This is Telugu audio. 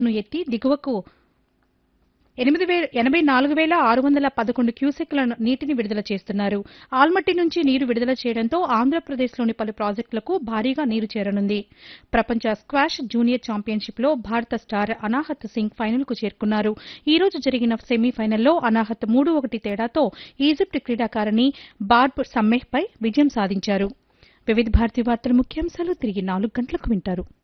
ను ఎత్తి దిగువకు 84,611 క్యూసెక్కుల నీటిని విడుదల చేస్తున్నారు. ఆల్మట్టి నుంచి నీరు విడుదల చేయడంతో ఆంధ్రప్రదేశ్లోని పలు ప్రాజెక్టులకు భారీగా నీరు చేరనుంది. ప్రపంచ స్క్వాష్ జూనియర్ ఛాంపియన్షిప్లో భారత స్టార్ అనాహత్ సింగ్ ఫైనల్కు చేరుకున్నారు. ఈ రోజు జరిగిన సెమీఫైనల్లో అనాహత్ 3-1 తేడాతో ఈజిప్ట్ క్రీడాకారిణి బార్బ్ సమ్మెహ్పై విజయం సాధించారు. వివిధ భారతి వార్తల ముఖ్యాంశాలు తిరిగి 4 గంటలకు వింటారు.